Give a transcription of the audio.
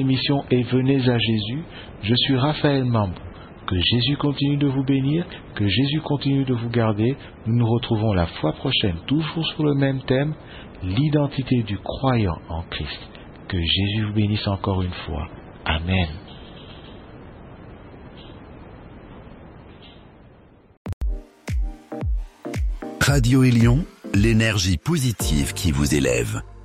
émission est Venez à Jésus. Je suis Raphaël Mambou. Que Jésus continue de vous bénir, que Jésus continue de vous garder. Nous nous retrouvons la fois prochaine, toujours sur le même thème, l'identité du croyant en Christ. Que Jésus vous bénisse encore une fois. Amen. Radio Élion, l'énergie positive qui vous élève.